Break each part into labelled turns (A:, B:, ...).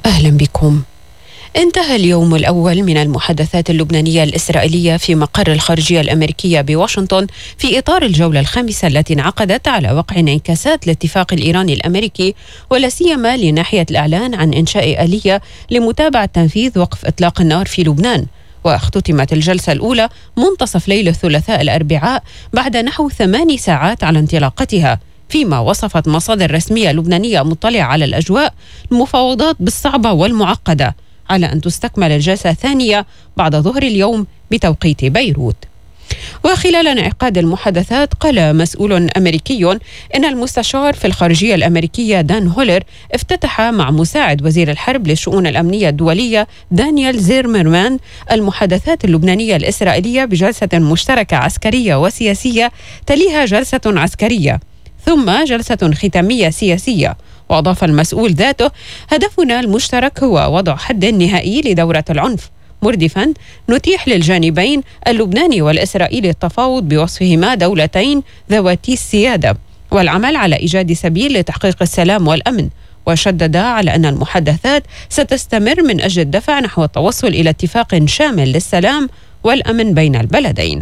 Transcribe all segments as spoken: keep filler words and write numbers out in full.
A: أهلا بكم. انتهى اليوم الأول من المحادثات اللبنانية الإسرائيلية في مقر الخارجية الأمريكية بواشنطن في إطار الجولة الخامسة التي انعقدت على وقع انعكاسات الاتفاق الإيراني الأمريكي، ولا سيما لناحية الإعلان عن إنشاء آلية لمتابعة تنفيذ وقف إطلاق النار في لبنان. واختتمت الجلسة الأولى منتصف ليل الثلاثاء الأربعاء بعد نحو ثماني ساعات على انطلاقتها، فيما وصفت مصادر رسمية لبنانية مطلعة على الأجواء المفاوضات بالصعبة والمعقدة، على أن تستكمل الجلسة الثانية بعد ظهر اليوم بتوقيت بيروت. وخلال انعقاد المحادثات قال مسؤول أمريكي إن المستشار في الخارجية الأمريكية دان هولر افتتح مع مساعد وزير الحرب للشؤون الأمنية الدولية دانيال زيرمرمان المحادثات اللبنانية الإسرائيلية بجلسة مشتركة عسكرية وسياسية تليها جلسة عسكرية ثم جلسة ختامية سياسية. وأضاف المسؤول ذاته: هدفنا المشترك هو وضع حد نهائي لدورة العنف، مردفا نتيح للجانبين اللبناني والإسرائيلي التفاوض بوصفهما دولتين ذواتي السيادة والعمل على إيجاد سبيل لتحقيق السلام والأمن. وشدد على أن المحادثات ستستمر من أجل الدفع نحو التوصل إلى اتفاق شامل للسلام والأمن بين البلدين.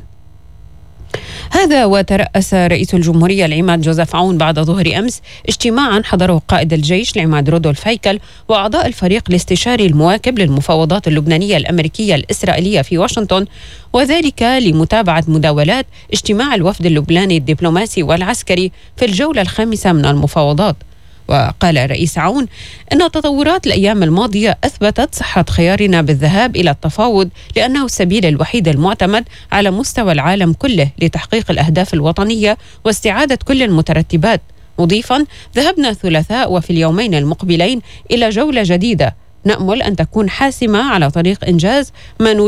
A: هذا وترأس رئيس الجمهورية العماد جوزيف عون بعد ظهر أمس اجتماعا حضره قائد الجيش العماد رودولف هيكل وأعضاء الفريق الاستشاري المواكب للمفاوضات اللبنانية الأمريكية الإسرائيلية في واشنطن، وذلك لمتابعة مداولات اجتماع الوفد اللبناني الدبلوماسي والعسكري في الجولة الخامسة من المفاوضات. وقال الرئيس عون إن تطورات الأيام الماضية أثبتت صحة خيارنا بالذهاب إلى التفاوض، لأنه السبيل الوحيد المعتمد على مستوى العالم كله لتحقيق الأهداف الوطنية واستعادة كل المترتبات. مضيفا: ذهبنا الثلاثاء وفي اليومين المقبلين إلى جولة جديدة نأمل أن تكون حاسمة على طريق إنجاز ما نريد